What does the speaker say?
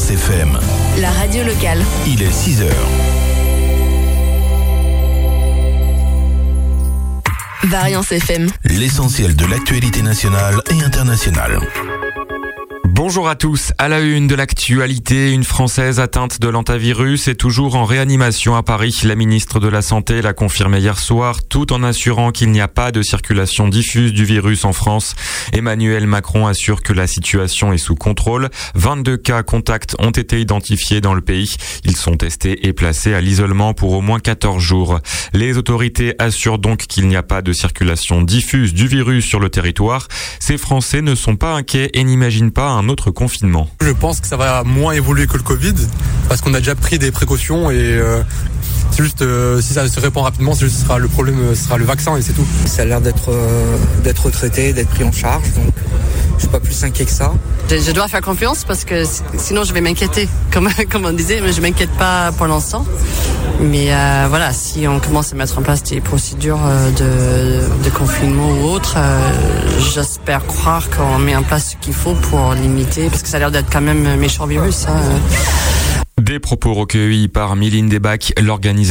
Variance FM. La radio locale. Il est 6h. Variance FM. L'essentiel de l'actualité nationale et internationale. Bonjour à tous. À la une de l'actualité, une Française atteinte de l'hantavirus est toujours en réanimation à Paris. La ministre de la Santé l'a confirmé hier soir, tout en assurant qu'il n'y a pas de circulation diffuse du virus en France. Emmanuel Macron assure que la situation est sous contrôle. 22 cas contacts ont été identifiés dans le pays. Ils sont testés et placés à l'isolement pour au moins 14 jours. Les autorités assurent donc qu'il n'y a pas de circulation diffuse du virus sur le territoire. Ces Français ne sont pas inquiets et n'imaginent pas un autre confinement. Je pense que ça va moins évoluer que le Covid parce qu'on a déjà pris des précautions et c'est juste si ça se répand rapidement, le problème sera le vaccin et c'est tout. Ça a l'air d'être traité, d'être pris en charge, donc je suis pas plus inquiet que ça. Je dois faire confiance parce que sinon je vais m'inquiéter, comme on disait, mais je m'inquiète pas pour l'instant. Mais voilà, si on commence à mettre en place des procédures de confinement ou autre, j'espère croire qu'on met en place ce qu'il faut pour limiter, parce que ça a l'air d'être quand même un méchant virus. Des propos recueillis par Mylène Debac, l'organisateur.